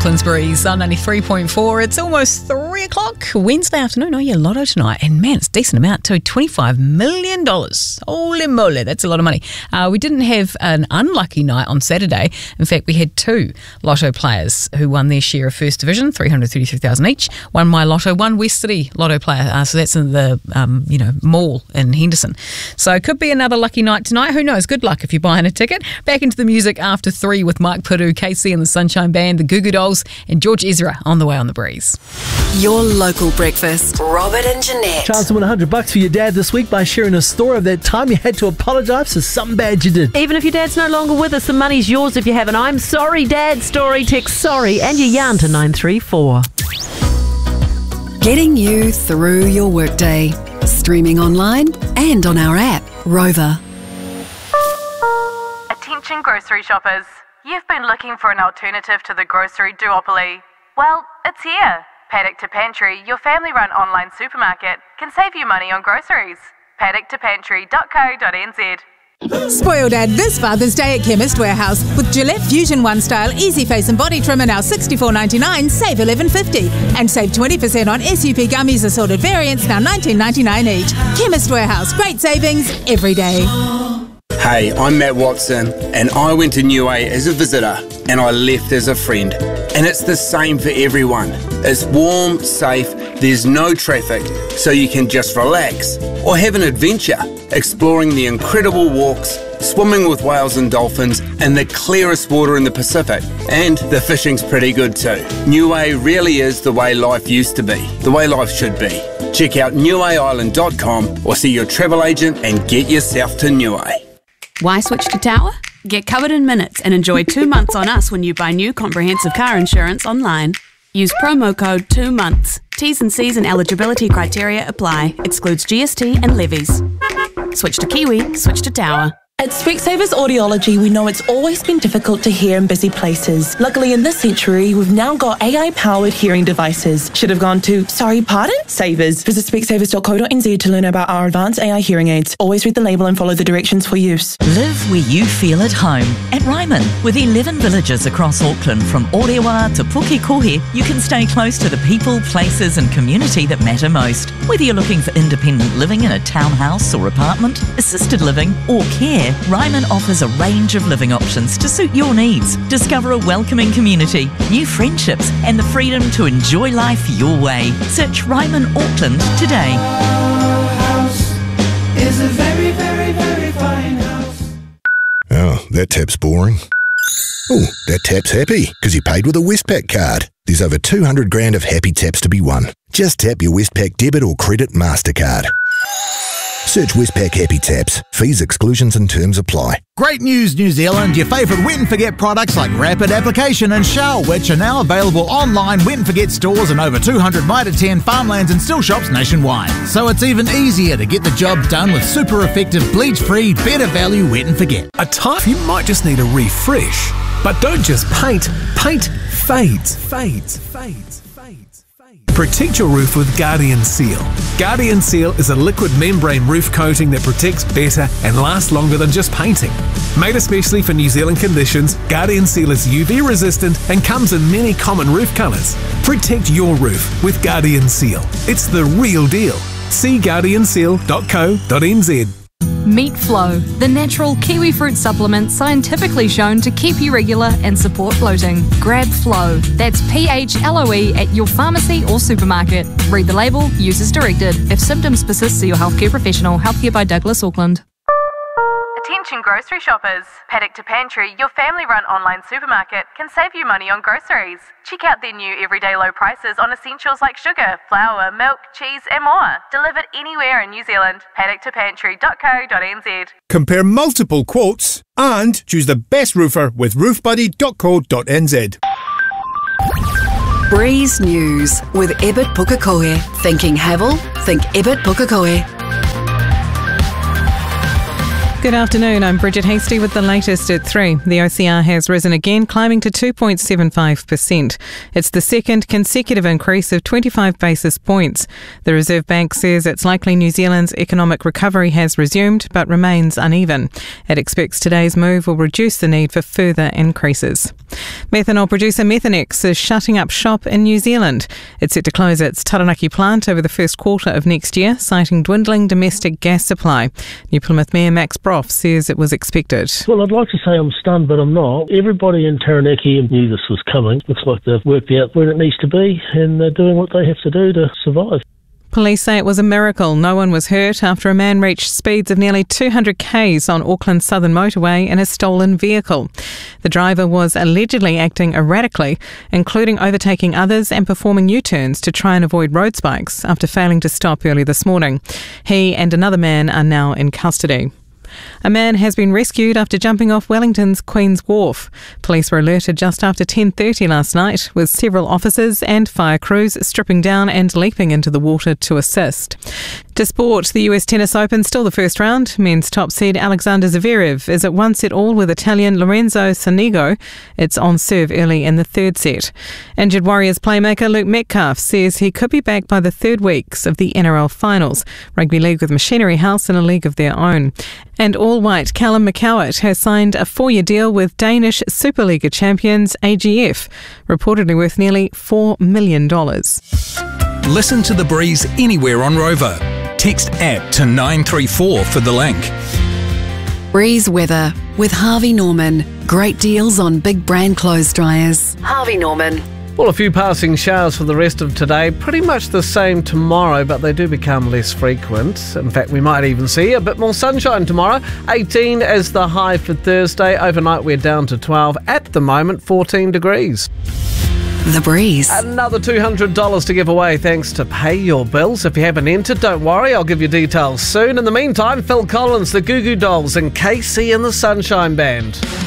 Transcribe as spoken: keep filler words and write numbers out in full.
Auckland's Breeze on ninety-three point four. It's almost three o'clock Wednesday afternoon. Oh yeah, Lotto tonight. And man, it's a decent amount too. twenty-five million dollars. Holy moly, that's a lot of money. Uh, we didn't have an unlucky night on Saturday. In fact, we had two Lotto players who won their share of First Division, three hundred thirty-three thousand each. One My Lotto, one West City Lotto player. Uh, so that's in the um, you know mall in Henderson. So it could be another lucky night tonight. Who knows? Good luck if you're buying a ticket. Back into the music after three with Mike Piru, K C and the Sunshine Band, the Goo Goo Dolls, and George Ezra on the way on the Breeze. Your local breakfast. Robert and Jeanette. Chance to win one hundred bucks for your dad this week by sharing a story of that time you had to apologise for something bad you did. Even if your dad's no longer with us, the money's yours if you have an I'm sorry dad story. Text sorry and your yarn to nine three four. Getting you through your workday. Streaming online and on our app, Rover. Attention grocery shoppers. You've been looking for an alternative to the grocery duopoly. Well, it's here. Paddock to Pantry, your family-run online supermarket, can save you money on groceries. paddock to pantry dot co dot n z. Spoil Dad this Father's Day at Chemist Warehouse with Gillette Fusion One Style Easy Face and Body Trimmer now sixty-four ninety-nine, save eleven fifty, and save twenty percent on S U P gummies assorted variants now nineteen ninety-nine each. Chemist Warehouse, great savings every day. Hey, I'm Matt Watson, and I went to New A as a visitor, and I left as a friend. And it's the same for everyone. It's warm, safe, there's no traffic, so you can just relax or have an adventure, exploring the incredible walks, swimming with whales and dolphins, and the clearest water in the Pacific. And the fishing's pretty good too. New A really is the way life used to be, the way life should be. Check out new a island dot com or see your travel agent and get yourself to New A. Why switch to Tower? Get covered in minutes and enjoy two months on us when you buy new comprehensive car insurance online. Use promo code two months. T's and C's and eligibility criteria apply. Excludes G S T and levies. Switch to Kiwi, switch to Tower. At Specsavers Audiology, we know it's always been difficult to hear in busy places. Luckily, in this century, we've now got A I-powered hearing devices. Should have gone to, sorry, pardon? Savers. Visit specsavers dot co dot n z to learn about our advanced A I hearing aids. Always read the label and follow the directions for use. Live where you feel at home. At Ryman, with eleven villages across Auckland, from Orewa to Pukekohe, you can stay close to the people, places and community that matter most. Whether you're looking for independent living in a townhouse or apartment, assisted living or care, Ryman offers a range of living options to suit your needs. Discover a welcoming community, new friendships and the freedom to enjoy life your way. Search Ryman Auckland today. House is a very, very, very fine house. Oh, that tap's boring. Oh, that tap's happy because you paid with a Westpac card. There's over two hundred grand of happy taps to be won. Just tap your Westpac debit or credit MasterCard. Search Westpac Happy Taps. Fees, exclusions and terms apply. Great news, New Zealand. Your favourite Wet and Forget products like Rapid Application and Shell, which are now available online, Wet and Forget stores and over two hundred Mitre ten farmlands and still shops nationwide. So it's even easier to get the job done with super effective, bleach-free, better value Wet and Forget. A type you might just need a refresh. But don't just paint. Paint fades, fades, fades, fades, fades. Protect your roof with Guardian Seal. Guardian Seal is a liquid membrane roof coating that protects better and lasts longer than just painting. Made especially for New Zealand conditions, Guardian Seal is U V resistant and comes in many common roof colours. Protect your roof with Guardian Seal. It's the real deal. See guardian seal dot co dot n z. Meat Flow, the natural kiwi fruit supplement scientifically shown to keep you regular and support bloating. Grab Flow. That's P H L O E at your pharmacy or supermarket. Read the label, use as directed. If symptoms persist, see your healthcare professional. Healthcare by Douglas Auckland. Attention grocery shoppers. Paddock to Pantry, your family-run online supermarket, can save you money on groceries. Check out their new everyday low prices on essentials like sugar, flour, milk, cheese and more. Delivered anywhere in New Zealand. paddock to pantry dot co dot n z. Compare multiple quotes and choose the best roofer with roof buddy dot co dot n z. Breeze News with Ebert Pukekohe. Thinking Havel? Think Ebert Pukekohe. Good afternoon, I'm Bridget Hasty with the latest at three. The O C R has risen again, climbing to two point seven five percent. It's the second consecutive increase of twenty-five basis points. The Reserve Bank says it's likely New Zealand's economic recovery has resumed but remains uneven. It expects today's move will reduce the need for further increases. Methanol producer Methanex is shutting up shop in New Zealand. It's set to close its Taranaki plant over the first quarter of next year, citing dwindling domestic gas supply. New Plymouth Mayor Max Brough says it was expected. Well, I'd like to say I'm stunned, but I'm not. Everybody in Taranaki knew this was coming. Looks like they've worked out where it needs to be and they're doing what they have to do to survive. Police say it was a miracle. No one was hurt after a man reached speeds of nearly two hundred kays on Auckland's southern motorway in a stolen vehicle. The driver was allegedly acting erratically, including overtaking others and performing U-turns to try and avoid road spikes after failing to stop early this morning. He and another man are now in custody. A man has been rescued after jumping off Wellington's Queen's Wharf. Police were alerted just after ten thirty last night, with several officers and fire crews stripping down and leaping into the water to assist. To sport, the U S Tennis Open, still the first round. Men's top seed Alexander Zverev is at one set all with Italian Lorenzo Sonego. It's on serve early in the third set. Injured Warriors playmaker Luke Metcalf says he could be back by the third weeks of the N R L finals. Rugby league with Machinery House in a league of their own. And all-white Callum McCowart has signed a four-year deal with Danish Superliga champions A G F, reportedly worth nearly four million dollars. Listen to The Breeze anywhere on Rover. Text app to nine three four for the link. Breeze weather with Harvey Norman. Great deals on big brand clothes dryers. Harvey Norman. Well, a few passing showers for the rest of today. Pretty much the same tomorrow, but they do become less frequent. In fact, we might even see a bit more sunshine tomorrow. eighteen as the high for Thursday. Overnight, we're down to twelve. At the moment, fourteen degrees. The Breeze. Another two hundred dollars to give away thanks to Pay Your Bills. If you haven't entered, don't worry, I'll give you details soon. In the meantime, Phil Collins, the Goo Goo Dolls and K C and the Sunshine Band.